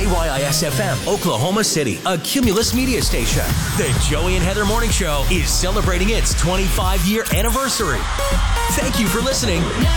KYIS-FM, Oklahoma City, a Cumulus media station. The Joey and Heather Morning Show is celebrating its 25-year anniversary. Thank you for listening.